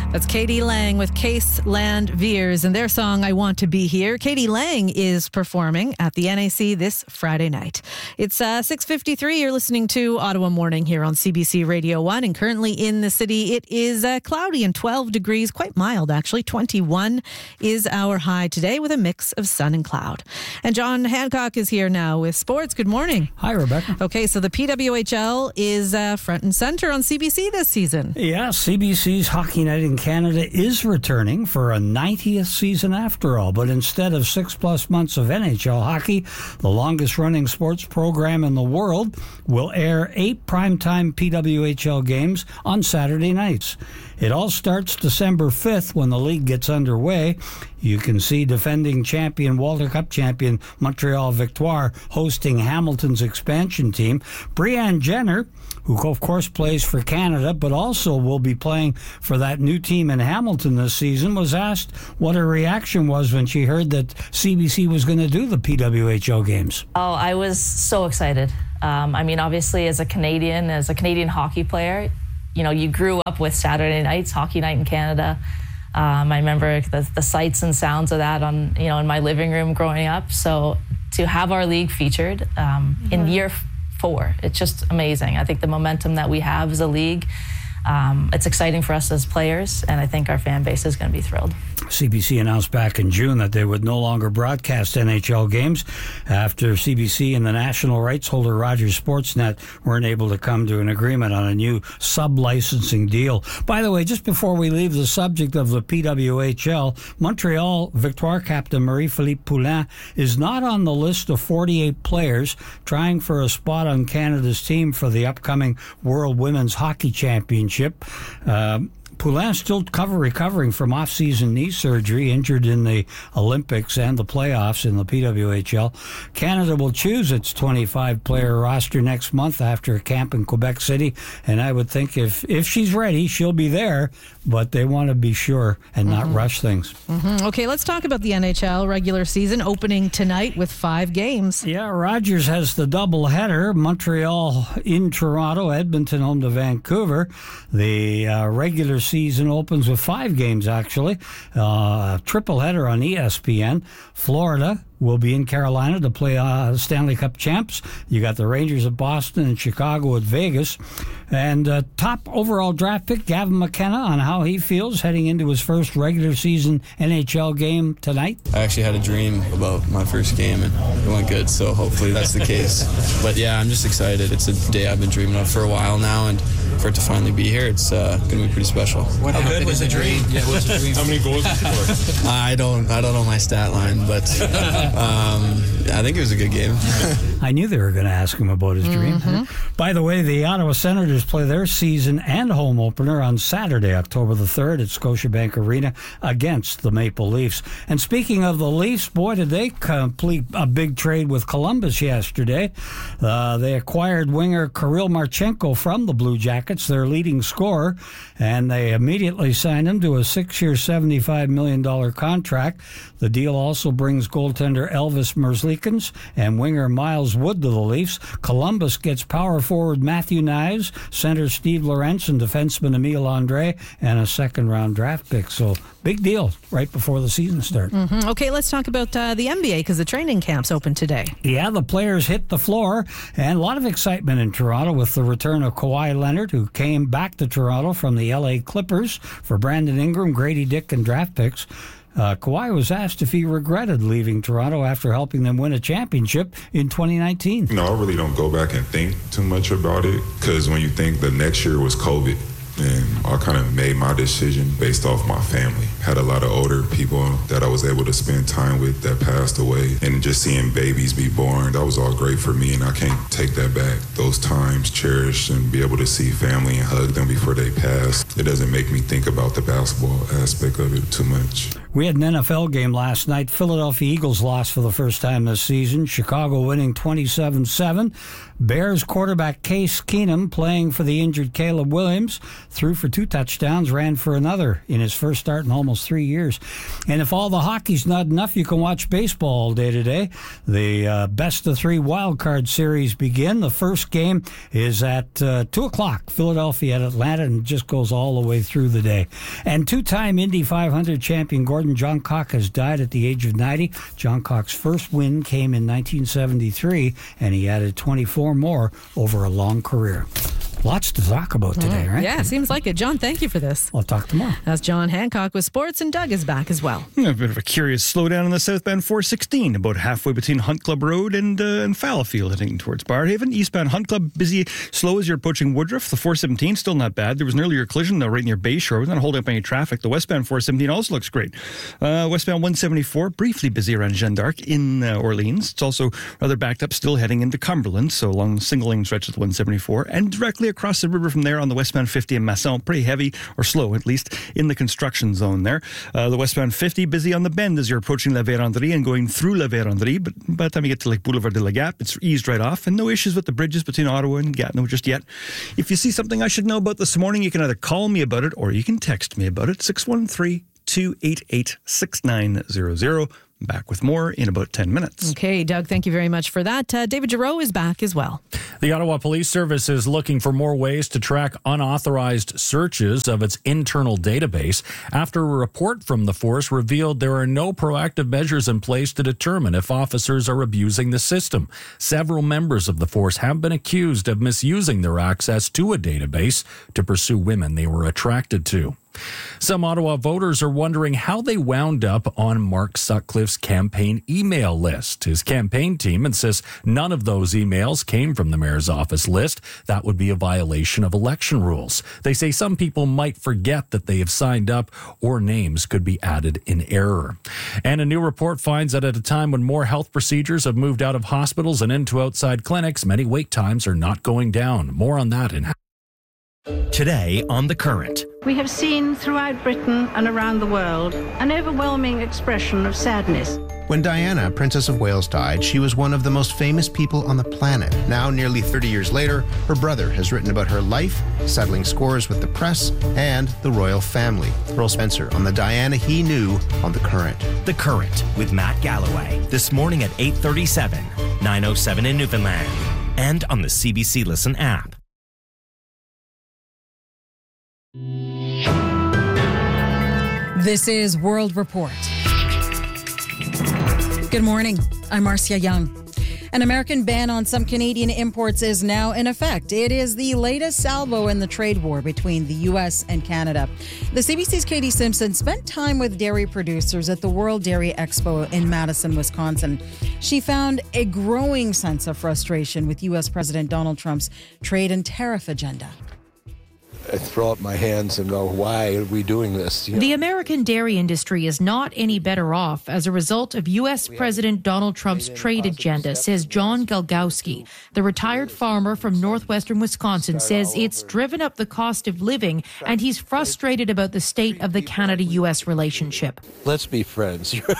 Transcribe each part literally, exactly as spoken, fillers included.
That's Katie Lang with Case Land Veers and their song, I Want to Be Here. Katie Lang is performing at the N A C this Friday night. It's uh, six fifty-three. You're listening to Ottawa Morning here on C B C Radio one. And currently in the city, it is uh, cloudy and twelve degrees, quite mild actually. twenty-one is our high today with a mix of sun and cloud. And John Hancock is here now with sports. Good morning. Hi, Rebecca. Okay, so the P W H L is uh, front and center on C B C this season. Yeah, C B C's Hockey Night in Canada is returning for a ninetieth season after all, but instead of six plus months of N H L hockey, the longest running sports program in the world will air eight primetime P W H L games on Saturday nights. It all starts December fifth when the league gets underway. You can see defending champion, Walter Cup champion Montreal Victoire hosting Hamilton's expansion team. Brianne Jenner, who of course plays for Canada, but also will be playing for that new team in Hamilton this season, was asked what her reaction was when she heard that C B C was going to do the P W H L games. Oh, I was so excited. Um, I mean, obviously, as a Canadian, as a Canadian hockey player, you know, you grew up with Saturday nights, Hockey Night in Canada. Um, I remember the, the sights and sounds of that on, you know, in my living room growing up. So to have our league featured um, mm-hmm. in year four, it's just amazing. I think the momentum that we have as a league, um, it's exciting for us as players, and I think our fan base is going to be thrilled. C B C announced back in June that they would no longer broadcast N H L games after C B C and the national rights holder Rogers Sportsnet weren't able to come to an agreement on a new sub-licensing deal. By the way, just before we leave the subject of the P W H L, Montreal Victoire captain Marie-Philippe Poulin is not on the list of forty-eight players trying for a spot on Canada's team for the upcoming World Women's Hockey Championship. Uh, Poulin's still cover, recovering from off-season knee surgery, injured in the Olympics and the playoffs in the P W H L. Canada will choose its twenty-five player roster next month after a camp in Quebec City, and I would think if, if she's ready, she'll be there, but they want to be sure and not mm-hmm. rush things. Mm-hmm. Okay, let's talk about the N H L regular season opening tonight with five games. Yeah, Rogers has the doubleheader, Montreal in Toronto, Edmonton home to Vancouver. The uh, regular season opens with five games, actually. Uh, triple header on E S P N. Florida will be in Carolina to play uh, Stanley Cup champs. You got the Rangers at Boston and Chicago at Vegas. And uh, top overall draft pick, Gavin McKenna, on how he feels heading into his first regular season N H L game tonight. I actually had a dream about my first game, and it went good, so hopefully that's the case. But yeah, I'm just excited. It's a day I've been dreaming of for a while now, and for it to finally be here, it's uh, going to be pretty special. What how good was the dream? Yeah, what was the dream? How many goals did you score? I don't, I don't know my stat line, but um, I think it was a good game. I knew they were going to ask him about his dream. Mm-hmm. By the way, the Ottawa Senators play their season and home opener on Saturday, October the third at Scotiabank Arena against the Maple Leafs. And speaking of the Leafs, boy, did they complete a big trade with Columbus yesterday. Uh, they acquired winger Kirill Marchenko from the Blue Jackets, their leading scorer, and they immediately signed him to a six-year, seventy-five million dollars contract. The deal also brings goaltender Elvis Merzlikins and winger Miles Wood to the Leafs. Columbus gets power forward Matthew Knives, center Steve Lorentz, and defenseman Emile Andre, and a second-round draft pick. So big deal right before the season starts. Mm-hmm. Okay, let's talk about uh, the N B A because the training camp's open today. Yeah, the players hit the floor, and a lot of excitement in Toronto with the return of Kawhi Leonard, who came back to Toronto from the L A Clippers for Brandon Ingram, Grady Dick, and draft picks. Uh, Kawhi was asked if he regretted leaving Toronto after helping them win a championship in twenty nineteen. No, I really don't go back and think too much about it, because when you think the next year was COVID, and I kind of made my decision based off my family. Had a lot of older people that I was able to spend time with that passed away, and just seeing babies be born, that was all great for me, and I can't take that back. Those times cherished, and be able to see family and hug them before they pass, it doesn't make me think about the basketball aspect of it too much. We had an N F L game last night. Philadelphia Eagles lost for the first time this season. Chicago winning twenty-seven seven. Bears quarterback Case Keenum, playing for the injured Caleb Williams, threw for two touchdowns, ran for another in his first start in almost three years. And if all the hockey's not enough, you can watch baseball all day today. The uh, best of three wild card series begin. The first game is at uh, two o'clock. Philadelphia at Atlanta, and just go goes all the way through the day. And two-time Indy five hundred champion Gordon Johncock has died at the age of ninety. Johncock's first win came in nineteen seventy-three, and he added twenty-four more over a long career. Lots to talk about today, right? Yeah, seems like it. John, thank you for this. I'll talk tomorrow. That's John Hancock with sports, and Doug is back as well. A bit of a curious slowdown on the southbound four sixteen, about halfway between Hunt Club Road and, uh, and Fallowfield, heading towards Barhaven. Eastbound Hunt Club, busy, slow as you're approaching Woodruff. The four seventeen, still not bad. There was an earlier collision, though, right near Bayshore. Not holding up any traffic. The westbound four seventeen also looks great. Uh, westbound one seventy-four, briefly busy around Jeanne d'Arc in uh, Orleans. It's also rather backed up, still heading into Cumberland, so along the single lane stretch of the one seventy-four. And directly across the river from there on the westbound fifty in Masson, pretty heavy, or slow at least, in the construction zone there. Uh, the westbound fifty, busy on the bend as you're approaching La Vérendrye and going through La Vérendrye, but by the time you get to like Boulevard de la Gap, it's eased right off, and no issues with the bridges between Ottawa and Gatineau just yet. If you see something I should know about this morning, you can either call me about it or you can text me about it, six one three, two eight eight, six nine zero zero. Back with more in about ten minutes. Okay, Doug, thank you very much for that. Uh, David Giroux is back as well. The Ottawa Police Service is looking for more ways to track unauthorized searches of its internal database after a report from the force revealed there are no proactive measures in place to determine if officers are abusing the system. Several members of the force have been accused of misusing their access to a database to pursue women they were attracted to. Some Ottawa voters are wondering how they wound up on Mark Sutcliffe's campaign email list. His campaign team insists none of those emails came from the mayor's office list. That would be a violation of election rules. They say some people might forget that they have signed up, or names could be added in error. And a new report finds that at a time when more health procedures have moved out of hospitals and into outside clinics, many wait times are not going down. More on that in Today on The Current. We have seen throughout Britain and around the world an overwhelming expression of sadness. When Diana, Princess of Wales, died, she was one of the most famous people on the planet. Now, nearly thirty years later, her brother has written about her life, settling scores with the press and the royal family. Earl Spencer on the Diana he knew on The Current. The Current with Matt Galloway. This morning at eight thirty-seven, nine oh seven in Newfoundland. And on the C B C Listen app. This is World Report. Good morning. I'm Marcia Young. An American ban on some Canadian imports is now in effect. It is the latest salvo in the trade war between the U S and Canada. The C B C's Katie Simpson spent time with dairy producers at the World Dairy Expo in Madison, Wisconsin. She found a growing sense of frustration with U S President Donald Trump's trade and tariff agenda. I throw up my hands and go, why are we doing this? You know? The American dairy industry is not any better off as a result of U S President Donald Trump's trade agenda, says John Galgowski. The retired farmer from northwestern Wisconsin says it's driven up the cost of living, and he's frustrated about the state of the Canada-U S relationship. Let's be friends. you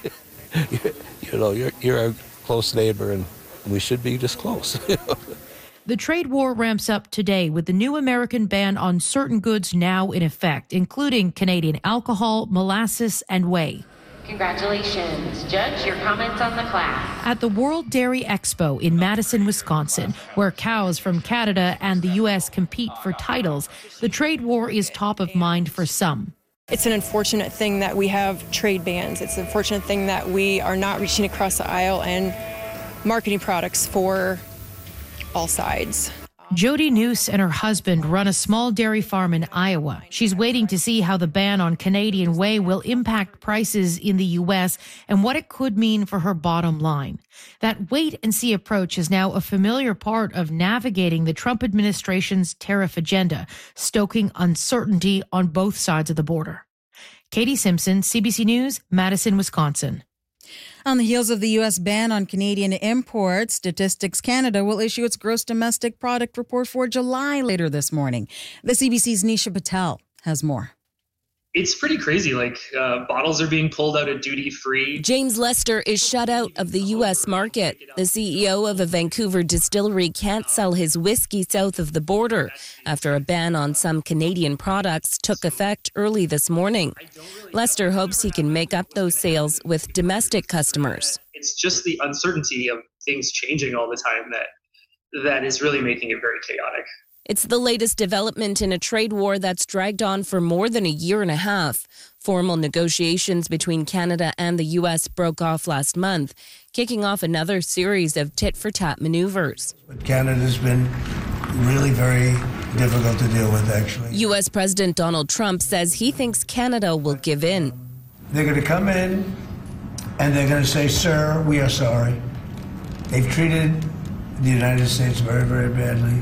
know, you're, you're a close neighbor, and we should be just close. The trade war ramps up today with the new American ban on certain goods now in effect, including Canadian alcohol, molasses, and whey. Congratulations. Judge, your comments on the class. At the World Dairy Expo in Madison, Wisconsin, where cows from Canada and the U S compete for titles, the trade war is top of mind for some. It's an unfortunate thing that we have trade bans. It's an unfortunate thing that we are not reaching across the aisle and marketing products for all sides. Jody Noose and her husband run a small dairy farm in Iowa. She's waiting to see how the ban on Canadian whey will impact prices in the U S and what it could mean for her bottom line. That wait-and-see approach is now a familiar part of navigating the Trump administration's tariff agenda, stoking uncertainty on both sides of the border. Katie Simpson, C B C News, Madison, Wisconsin. On the heels of the U S ban on Canadian imports, Statistics Canada will issue its gross domestic product report for July later this morning. The C B C's Nisha Patel has more. It's pretty crazy. Like uh, bottles are being pulled out of duty free. James Lester is shut out of the U S market. The C E O of a Vancouver distillery can't sell his whiskey south of the border after a ban on some Canadian products took effect early this morning. Lester hopes he can make up those sales with domestic customers. It's just the uncertainty of things changing all the time that that is really making it very chaotic. It's the latest development in a trade war that's dragged on for more than a year and a half. Formal negotiations between Canada and the U S broke off last month, kicking off another series of tit-for-tat maneuvers. Canada's been really very difficult to deal with, actually. U S President Donald Trump says he thinks Canada will give in. They're going to come in and they're going to say, sir, we are sorry. They've treated the United States very, very badly.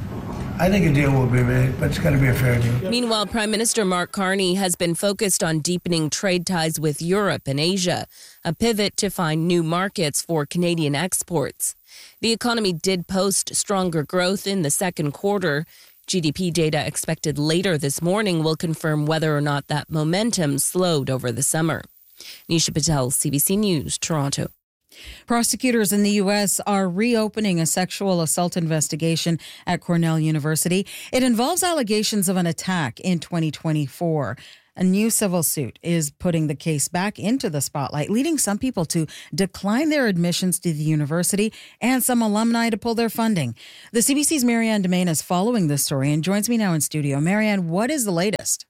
I think a deal will be made, but it's got to be a fair deal. Meanwhile, Prime Minister Mark Carney has been focused on deepening trade ties with Europe and Asia, a pivot to find new markets for Canadian exports. The economy did post stronger growth in the second quarter. G D P data expected later this morning will confirm whether or not that momentum slowed over the summer. Nisha Patel, C B C News, Toronto. Prosecutors in the U S are reopening a sexual assault investigation at Cornell University. It involves allegations of an attack in twenty twenty-four. A new civil suit is putting the case back into the spotlight, leading some people to decline their admissions to the university and some alumni to pull their funding. The C B C's Marianne Domain is following this story and joins me now in studio. Marianne, what is the latest?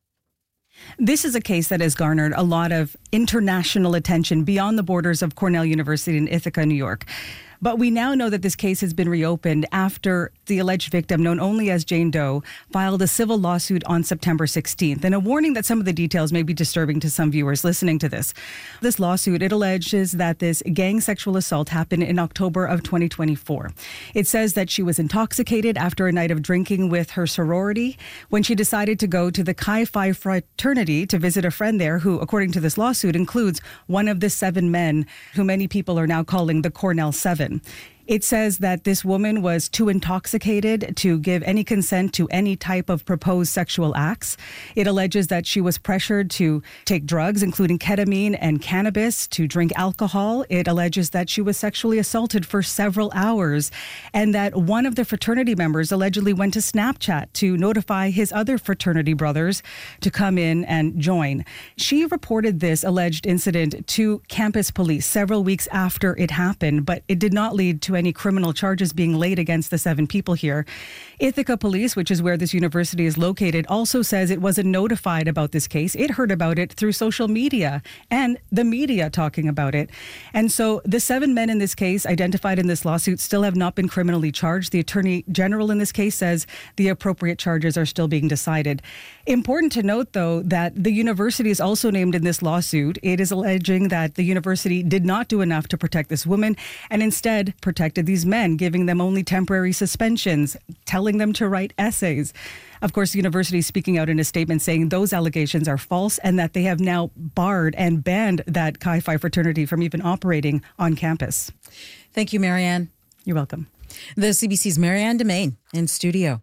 This is a case that has garnered a lot of international attention beyond the borders of Cornell University in Ithaca, New York. But we now know that this case has been reopened after the alleged victim, known only as Jane Doe, filed a civil lawsuit on September sixteenth. And a warning that some of the details may be disturbing to some viewers listening to this. This lawsuit, it alleges that this gang sexual assault happened in October of twenty twenty-four. It says that she was intoxicated after a night of drinking with her sorority when she decided to go to the Chi Phi fraternity to visit a friend there who, according to this lawsuit, includes one of the seven men who many people are now calling the Cornell Seven. It says that this woman was too intoxicated to give any consent to any type of proposed sexual acts. It alleges that she was pressured to take drugs, including ketamine and cannabis, to drink alcohol. It alleges that she was sexually assaulted for several hours and that one of the fraternity members allegedly went to Snapchat to notify his other fraternity brothers to come in and join. She reported this alleged incident to campus police several weeks after it happened, but it did not lead to any criminal charges being laid against the seven people here. Ithaca Police, which is where this university is located, also says it wasn't notified about this case. It heard about it through social media and the media talking about it. And so the seven men in this case identified in this lawsuit still have not been criminally charged. The Attorney General in this case says the appropriate charges are still being decided. Important to note, though, that the university is also named in this lawsuit. It is alleging that the university did not do enough to protect this woman and instead protected these men, giving them only temporary suspensions, telling them to write essays. Of course, the university is speaking out in a statement saying those allegations are false and that they have now barred and banned that Chi Phi fraternity from even operating on campus. Thank you, Marianne. You're welcome. The C B C's Marianne Domain in studio.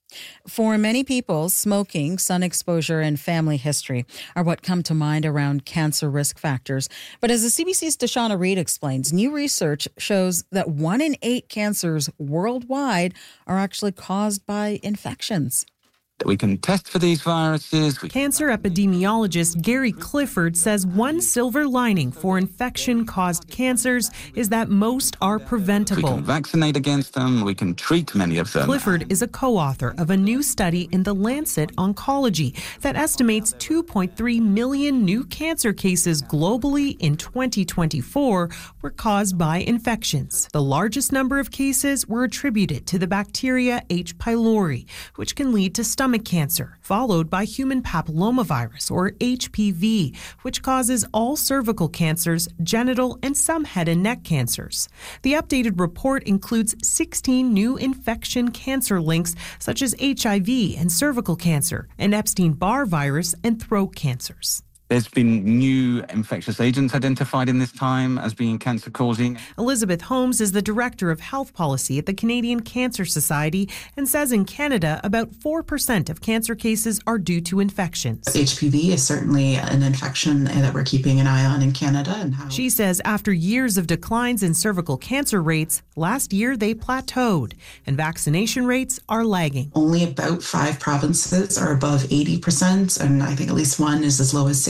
For many people, smoking, sun exposure, and family history are what come to mind around cancer risk factors. But as the C B C's Deshauna Reed explains, new research shows that one in eight cancers worldwide are actually caused by infections. We can test for these viruses. Cancer epidemiologist Gary Clifford says one silver lining for infection-caused cancers is that most are preventable. We can vaccinate against them. We can treat many of them. Clifford is a co-author of a new study in The Lancet Oncology that estimates two point three million new cancer cases globally in twenty twenty-four were caused by infections. The largest number of cases were attributed to the bacteria H. pylori, which can lead to stomach Stomach cancer, followed by human papillomavirus, or H P V, which causes all cervical cancers, genital, and some head and neck cancers. The updated report includes sixteen new infection cancer links, such as H I V and cervical cancer, and Epstein-Barr virus and throat cancers. There's been new infectious agents identified in this time as being cancer-causing. Elizabeth Holmes is the Director of Health Policy at the Canadian Cancer Society and says in Canada, about four percent of cancer cases are due to infections. H P V is certainly an infection that we're keeping an eye on in Canada. And how She says after years of declines in cervical cancer rates, last year they plateaued and vaccination rates are lagging. Only about five provinces are above eighty percent, and I think at least one is as low as sixty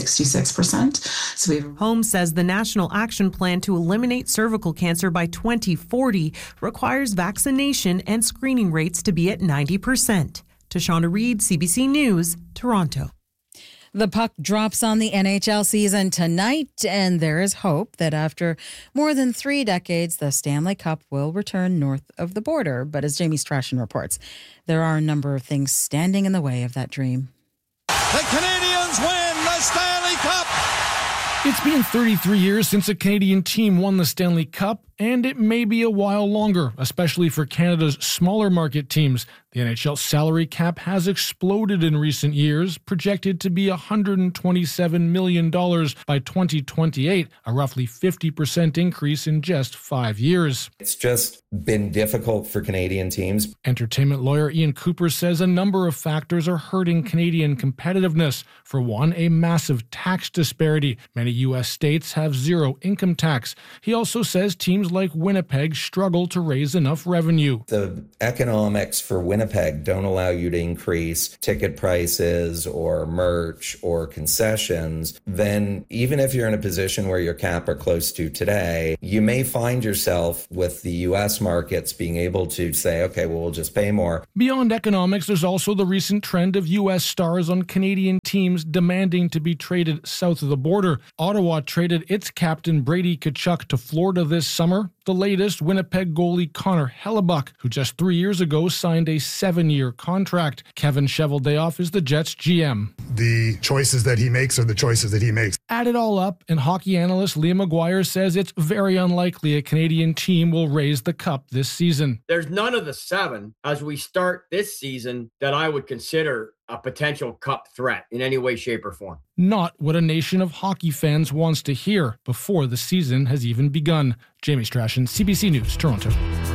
sixty-six percent. So we have- Holmes says the National Action Plan to eliminate cervical cancer by twenty forty requires vaccination and screening rates to be at ninety percent. Tashonda Reed, C B C News, Toronto. The puck drops on the N H L season tonight, and there is hope that after more than three decades, the Stanley Cup will return north of the border. But as Jamie Strachan reports, there are a number of things standing in the way of that dream. The Canadiens win the Stanley Cup! It's been thirty-three years since a Canadian team won the Stanley Cup, and it may be a while longer, especially for Canada's smaller market teams. The N H L salary cap has exploded in recent years, projected to be one hundred twenty-seven million dollars by twenty twenty-eight, a roughly fifty percent increase in just five years. It's just been difficult for Canadian teams. Entertainment lawyer Ian Cooper says a number of factors are hurting Canadian competitiveness. For one, a massive tax disparity. Many U S states have zero income tax. He also says teams like Winnipeg struggle to raise enough revenue. The economics for Winnipeg don't allow you to increase ticket prices or merch or concessions. Then even if you're in a position where your cap are close to today, you may find yourself with the U S markets being able to say, okay, well, we'll just pay more. Beyond economics, there's also the recent trend of U S stars on Canadian teams demanding to be traded south of the border. Ottawa traded its captain Brady Tkachuk to Florida this summer. The latest, Winnipeg goalie Connor Hellebuck, who just three years ago signed a seven-year contract. Kevin Cheveldayoff is the Jets G M. The choices that he makes are the choices that he makes. Add it all up, and hockey analyst Liam Maguire says it's very unlikely a Canadian team will raise the cup this season. There's none of the seven as we start this season that I would consider a potential cup threat in any way, shape, or form. Not what a nation of hockey fans wants to hear before the season has even begun. Jamie Strachan, C B C News, Toronto.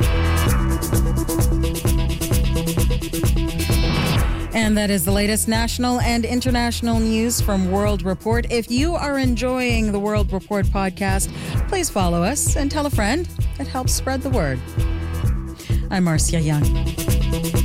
And that is the latest national and international news from World Report. If you are enjoying the World Report podcast, please follow us and tell a friend. It helps spread the word. I'm Marcia Young.